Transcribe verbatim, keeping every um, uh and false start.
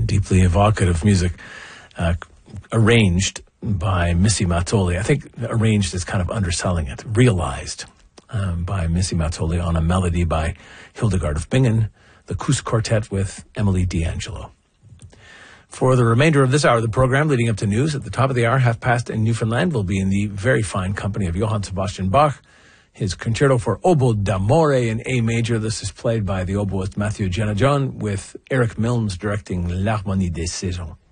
and deeply evocative music uh, arranged by Missy Mattoli. I think arranged is kind of underselling it. Realized um, by Missy Mattoli on a melody by Hildegard of Bingen, the Koos Quartet with Emily D'Angelo. For the remainder of this hour of the program, leading up to news, at the top of the hour, half past in Newfoundland, we'll be in the very fine company of Johann Sebastian Bach, his Concerto for Oboe d'Amore in A major. This is played by the oboist Matthew Jenajon, with Eric Milnes directing L'Harmonie des Saisons.